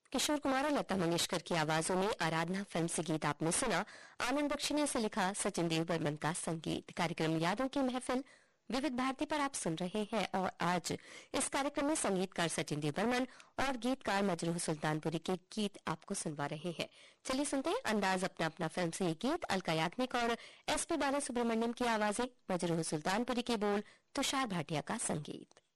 किशोर कुमार और लता मंगेशकर की आवाजों में आराधना फिल्म से गीत आपने सुना। आनंद बख्शी ने इसे लिखा, सचिन देव बर्मन का संगीत। कार्यक्रम यादों की महफिल विविध भारती पर आप सुन रहे हैं और आज इस कार्यक्रम में संगीतकार सचिन देव बर्मन और गीतकार मजरूह सुल्तानपुरी के गीत आपको सुनवा रहे हैं। चलिए सुनते हैं अंदाज अपना अपना फिल्म से ये गीत। अलका याग्निक और एसपी बालासुब्रमण्यम की आवाजें, मजरूह सुल्तानपुरी के बोल, तुषार भाटिया का संगीत।